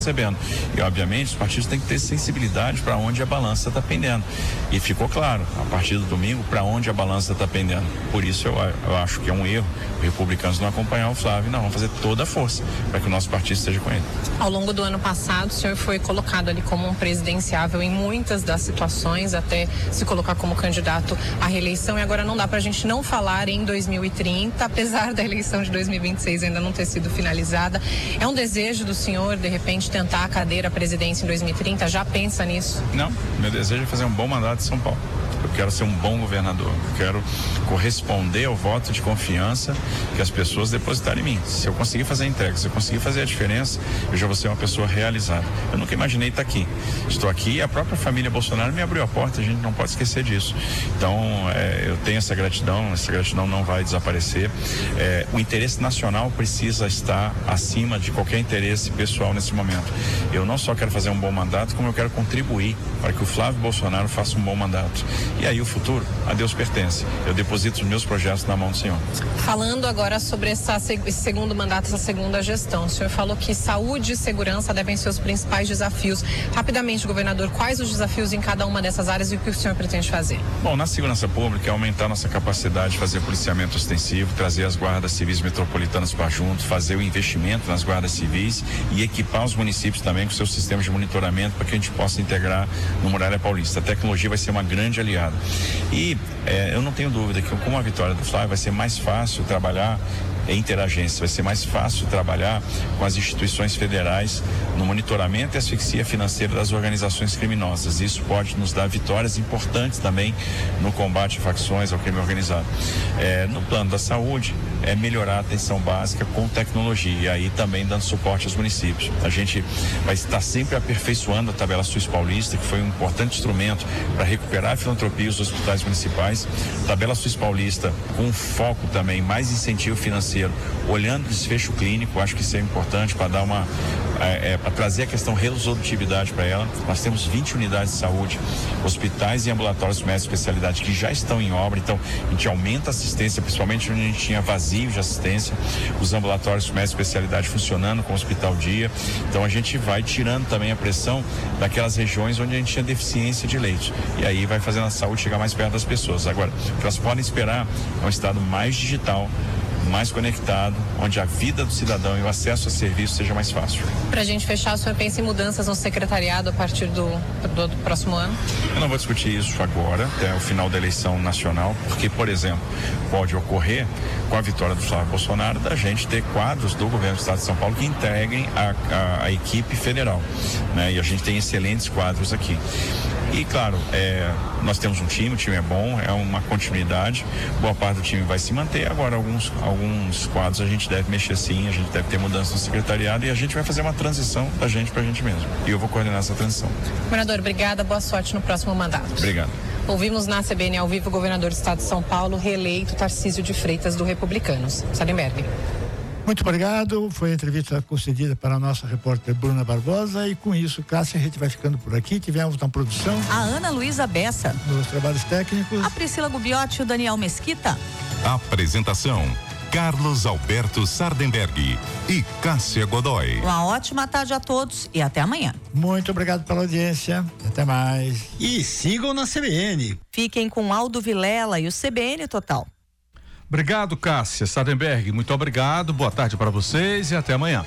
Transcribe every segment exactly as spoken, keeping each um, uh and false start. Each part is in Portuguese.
recebendo. E, obviamente, os partidos têm que ter sensibilidade para onde a balança está pendendo. E ficou claro, a partir do domingo, para onde a balança está pendendo. Por isso, eu, eu acho que é um erro os republicanos não acompanhar o Flávio. Não, vamos fazer toda a força para que o nosso partido esteja com ele. Ao longo do ano passado, o senhor foi colocado ali como um presidenciável em muitas das situações, até se colocar como candidato à reeleição. E agora não dá para a gente não falar em dois mil e trinta, apesar da eleição de dois mil e vinte e seis ainda não ter sido finalizada. É um desejo do senhor, de repente, tentar a cadeira à presidência em dois mil e trinta? Já pensa nisso? Não, meu desejo é fazer um bom mandato em São Paulo. Eu quero ser um bom governador, eu quero corresponder ao voto de confiança que as pessoas depositaram em mim. Se eu conseguir fazer a entrega, se eu conseguir fazer a diferença, eu já vou ser uma pessoa realizada. Eu nunca imaginei estar aqui. Estou aqui e a própria família Bolsonaro me abriu a porta, a gente não pode esquecer disso. Então, é, eu tenho essa gratidão, essa gratidão não vai desaparecer. É, o interesse nacional precisa estar acima de qualquer interesse pessoal nesse momento. Eu não só quero fazer um bom mandato, como eu quero contribuir para que o Flávio Bolsonaro faça um bom mandato. E aí o futuro, a Deus pertence. Eu deposito os meus projetos na mão do Senhor. Falando agora sobre essa, esse segundo mandato, essa segunda gestão, o senhor falou que saúde e segurança devem ser os principais desafios. Rapidamente, governador, quais os desafios em cada uma dessas áreas e o que o senhor pretende fazer? Bom, na segurança pública é aumentar nossa capacidade de fazer policiamento ostensivo, trazer as guardas civis metropolitanas para junto, fazer o investimento nas guardas civis e equipar os municípios também com seus sistemas de monitoramento para que a gente possa integrar no Muralha Paulista. A tecnologia vai ser uma grande aliada. E eh, eu não tenho dúvida que com a vitória do Flávio vai ser mais fácil trabalhar em interagência, vai ser mais fácil trabalhar com as instituições federais no monitoramento e asfixia financeira das organizações criminosas. Isso pode nos dar vitórias importantes também no combate a facções, ao crime organizado. Eh, no plano da saúde, é melhorar a atenção básica com tecnologia e aí também dando suporte aos municípios. A gente vai estar sempre aperfeiçoando a tabela SUS paulista, que foi um importante instrumento para recuperar a filantropia e os hospitais municipais. Tabela SUS paulista com foco também, mais incentivo financeiro, olhando o desfecho clínico, acho que isso é importante para dar uma, é, é, para trazer a questão resolutividade para ela. Nós temos vinte unidades de saúde, hospitais e ambulatórios de média especialidade que já estão em obra, então a gente aumenta a assistência, principalmente onde a gente tinha vazio de assistência, os ambulatórios de média especialidade funcionando com o hospital dia. Então a gente vai tirando também a pressão daquelas regiões onde a gente tinha deficiência de leitos. E aí vai fazendo a saúde chegar mais perto das pessoas. Agora, o que elas podem esperar é um estado mais digital, mais conectado, onde a vida do cidadão e o acesso a serviços seja mais fácil. Para a gente fechar, o senhor pensa em mudanças no secretariado a partir do, do, do próximo ano? Eu não vou discutir isso agora, até o final da eleição nacional, porque, por exemplo, pode ocorrer, com a vitória do Flávio Bolsonaro, da gente ter quadros do governo do estado de São Paulo que integrem a, a, a equipe federal, né? E a gente tem excelentes quadros aqui. E, claro, é, nós temos um time, o time é bom, é uma continuidade, boa parte do time vai se manter, agora alguns, alguns quadros a gente deve mexer sim, a gente deve ter mudança no secretariado e a gente vai fazer uma transição da gente pra gente mesmo. E eu vou coordenar essa transição. Governador, obrigada, boa sorte no próximo mandato. Obrigado. Ouvimos na C B N ao vivo o governador do estado de São Paulo, reeleito Tarcísio de Freitas, do Republicanos. Salimberg. Muito obrigado, foi a entrevista concedida para a nossa repórter Bruna Barbosa e com isso, Cássia, a gente vai ficando por aqui. Tivemos na produção a Ana Luísa Bessa, nos trabalhos técnicos, a Priscila Gubiotti e o Daniel Mesquita. Apresentação: Carlos Alberto Sardenberg e Cássia Godoy. Uma ótima tarde a todos e até amanhã. Muito obrigado pela audiência, até mais. E sigam na C B N. Fiquem com Aldo Vilela e o C B N Total. Obrigado, Cássia Sardenberg, muito obrigado, boa tarde para vocês e até amanhã.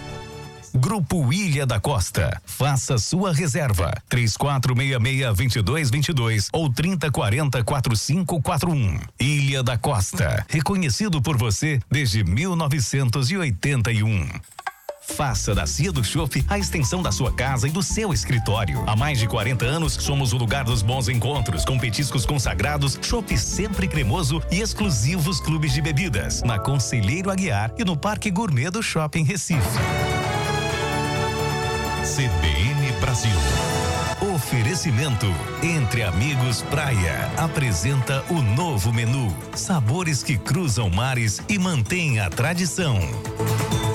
Grupo Ilha da Costa, faça sua reserva, três quatro seis seis, dois dois dois dois ou trinta quarenta, quarenta e cinco quarenta e um. Ilha da Costa, reconhecido por você desde mil novecentos e oitenta e um. Faça da Cia do Chopp a extensão da sua casa e do seu escritório. Há mais de quarenta anos, somos o lugar dos bons encontros, com petiscos consagrados, chopp sempre cremoso e exclusivos clubes de bebidas, na Conselheiro Aguiar e no Parque Gourmet do Shopping Recife. C B N Brasil. Oferecimento Entre Amigos Praia apresenta o novo menu, sabores que cruzam mares e mantêm a tradição.